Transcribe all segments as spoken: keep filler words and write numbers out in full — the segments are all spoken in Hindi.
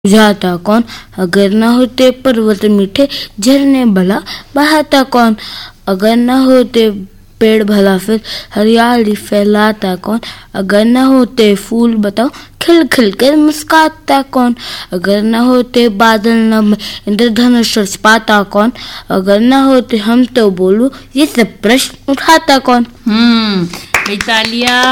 बुझाता कौन, अगर न होते पर्वत मीठे झरने भला बहाता कौन, अगर न होते पेड़ भला फिर हरियाली फैलाता कौन, अगर न होते फूल बताओ खिल खिल कर मुस्काता कौन, अगर न होते बादल न इंद्रधनुष रच पाता कौन, अगर न होते हम तो बोलूं ये सब प्रश्न उठाता कौन। हम्म तालिया।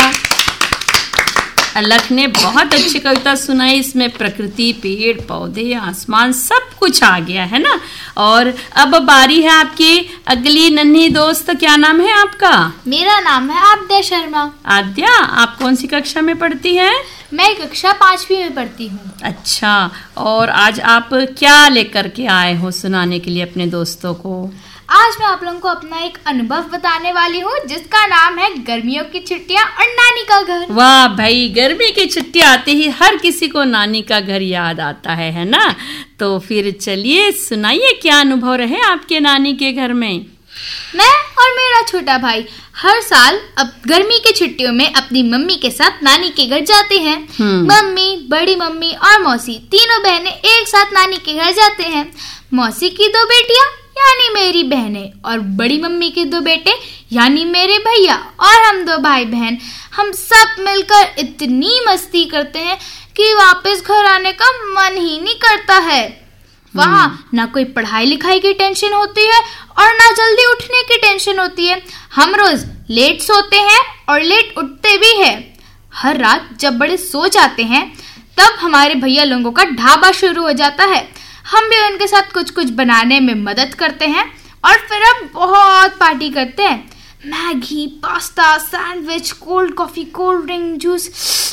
अलख ने बहुत अच्छी कविता सुनाई। इसमें प्रकृति, पेड़ पौधे, आसमान सब कुछ आ गया है ना। और अब बारी है आपकी अगली नन्ही दोस्त। क्या नाम है आपका? मेरा नाम है आद्या शर्मा। आद्या, आप कौन सी कक्षा में पढ़ती हैं? मैं कक्षा पांचवी में पढ़ती हूँ। अच्छा, और आज आप क्या लेकर के आए हो सुनाने के लिए अपने दोस्तों को? आज मैं आप लोगों को अपना एक अनुभव बताने वाली हूँ जिसका नाम है गर्मियों की छुट्टियाँ और नानी का घर। वाह भाई, गर्मी की छुट्टियाँ आते ही हर किसी को नानी का घर याद आता है है ना। तो फिर चलिए सुनाइए, क्या अनुभव रहे आपके नानी के घर में? मैं और मेरा छोटा भाई हर साल अब गर्मी की छुट्टियों में अपनी मम्मी के साथ नानी के घर जाते हैं। मम्मी, बड़ी मम्मी और मौसी तीनों बहनें एक साथ नानी के घर जाते हैं। मौसी की दो बेटियां यानी मेरी बहनें और बड़ी मम्मी के दो बेटे यानी मेरे भैया और हम दो भाई बहन, हम सब मिलकर इतनी मस्ती करते हैं कि वापस घर आने का मन ही नहीं करता है। वहाँ ना कोई पढ़ाई लिखाई की टेंशन होती है और ना जल्दी उठने की टेंशन होती है। हम रोज लेट सोते हैं और लेट उठते भी हैं। हर रात जब बड़े सो जाते हैं तब हमारे भैया लोगों का ढाबा शुरू हो जाता है। हम भी उनके साथ कुछ कुछ बनाने में मदद करते हैं और फिर हम बहुत पार्टी करते हैं। Maggi, pasta, sandwich, cold coffee, cold drink, juice,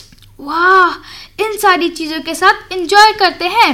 वाह, इन सारी चीजों के साथ एंजॉय करते हैं।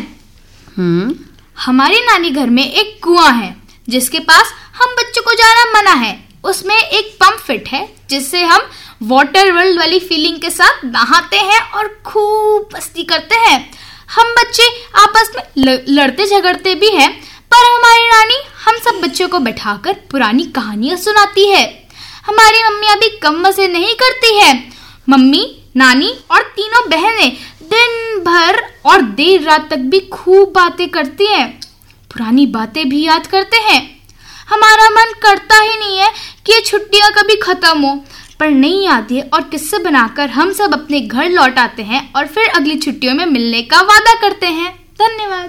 हम्म हमारी नानी घर में एक कुआं है जिसके पास हम बच्चों को जाना मना है। उसमें एक पंप फिट है जिससे हम वाटर वर्ल्ड वाली फीलिंग के साथ नहाते हैं और खूब मस्ती करते हैं। हम बच्चे आपस में लड़ते झगड़ते भी हैं, पर हमारी नानी हम सब बच्चों को बैठाकर पुरानी कहानियां सुनाती है। हमारी मम्मी अभी कम मजे नहीं करती है। मम्मी, नानी और तीनों बहनें दिन भर और देर रात तक भी खूब बातें करती हैं, पुरानी बातें भी याद करते हैं। हमारा मन करता ही नहीं है कि ये छुट्टियां कभी खत्म हो, पर नहीं आती है और किस्से बनाकर हम सब अपने घर लौट आते हैं और फिर अगली छुट्टियों में मिलने का वादा करते हैं। धन्यवाद।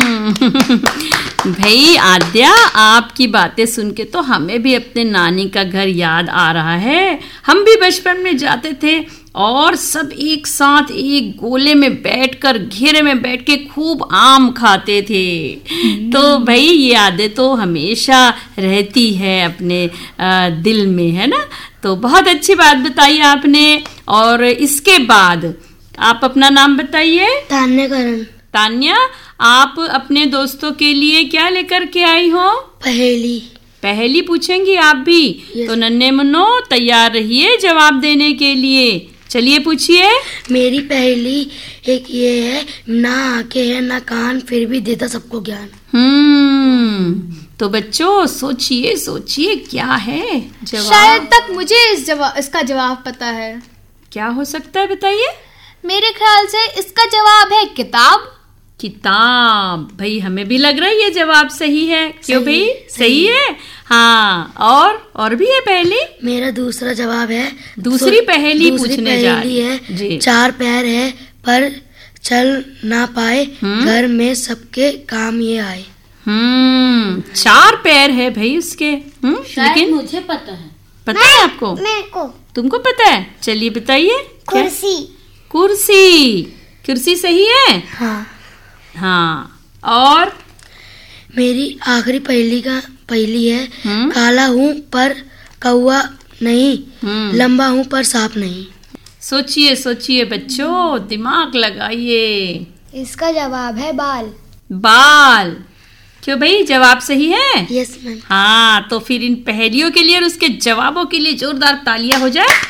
भाई आद्या, आपकी बातें सुन के तो हमें भी अपने नानी का घर याद आ रहा है। हम भी बचपन में जाते थे और सब एक साथ एक गोले में बैठकर घेरे में बैठ के खूब आम खाते थे। तो भाई ये यादें तो हमेशा रहती है अपने आ, दिल में, है ना। तो बहुत अच्छी बात बताई आपने। और इसके बाद आप अपना नाम बताइए। तान्या करण। तान्या, आप अपने दोस्तों के लिए क्या लेकर के आई हो? पहेली। पहेली पूछेंगी आप भी? तो नन्हे मुन्नो तैयार रहिए जवाब देने के लिए। चलिए पूछिए। मेरी पहेली एक ये है, ना आंखें है ना कान फिर भी देता सबको ज्ञान। हम्म तो बच्चों सोचिए सोचिए क्या है जवाब। शायद तक मुझे इस जवाब इसका जवाब पता है। क्या हो सकता है बताइए? मेरे ख्याल से इसका जवाब है किताब। किताब। भाई हमें भी लग रहा है ये जवाब सही है। क्यों भाई? सही है। हाँ, और और भी है पहेली? मेरा दूसरा जवाब है। दूसरी पहेली दूसरी पूछने जा रही है जी। चार पैर है पर चल ना पाए, घर में सबके काम ये आए। हम्म चार पैर है भाई उसके। हम्म लेकिन मुझे पता है। पता है आपको? मेरे को। तुमको पता है? चलिए बताइए। कुर्सी। कुर्सी। कुर्सी सही है। हाँ। हाँ, और मेरी आखिरी पहेली का पहेली है, हुँ? काला हूँ पर कौवा नहीं, लंबा हूँ पर सांप नहीं। सोचिए सोचिए बच्चों, दिमाग लगाइए। इसका जवाब है बाल। बाल। क्यों भाई, जवाब सही है? Yes ma'am. हाँ, तो फिर इन पहेलियों के लिए और उसके जवाबों के लिए जोरदार तालियां हो जाए।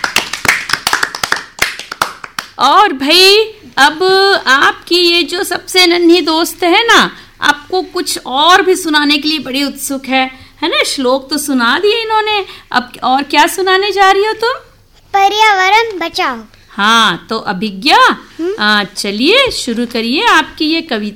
और भाई अब आपकी ये जो सबसे नन्ही दोस्त है ना, आपको कुछ और भी सुनाने के लिए बड़ी उत्सुक है, है ना। श्लोक तो सुना दिए इन्होंने, अब और क्या सुनाने जा रही हो तुम? पर्यावरण बचाओ। हाँ, तो अभिज्ञा चलिए शुरू करिए आपकी ये कविता।